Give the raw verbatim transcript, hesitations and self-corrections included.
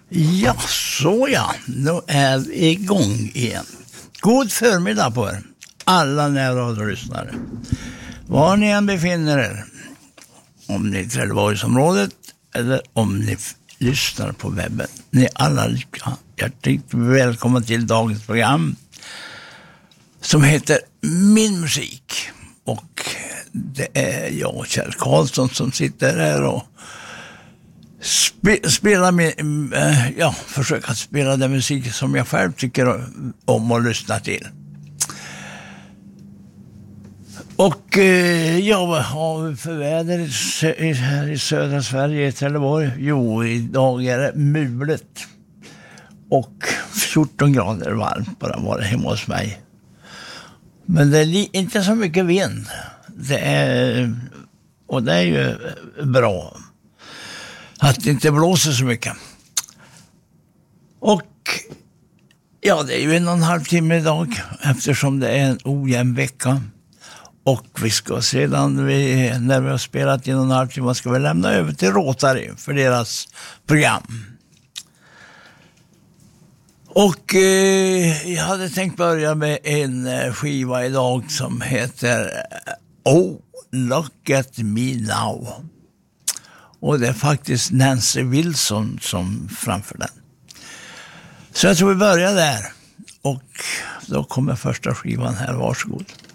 Ja, så ja. Nu är vi igång igen. God förmiddag på er, alla närradiolyssnare. Var ni än befinner er, om ni är i Trelleborgsområdet eller om ni f- lyssnar på webben. Ni är alla lika hjärtligt välkomna till dagens program som heter Min musik. Och det är jag, Kjell Karlsson, som sitter här och Spe, spela med, ja, försöka spela den musik som jag själv tycker om att lyssna till. Och ja, vad har vi för väder här i södra Sverige, i Trelleborg? Jo, idag är det mulet och fjorton grader varmt bara var det hemma hos mig. Men det är inte så mycket vind. Det är, och det är ju bra att det inte blåser så mycket. Och ja, det är ju en och en halv timme idag eftersom det är en ojämn vecka. Och vi ska sedan, vi, när vi har spelat i en och en halv timme, ska vi lämna över till Rotary för deras program. Och eh, jag hade tänkt börja med en skiva idag som heter Oh, Look at Me Now. Och det är faktiskt Nancy Wilson som framför den. Så jag tror vi börjar där. Och då kommer första skivan här, varsågod.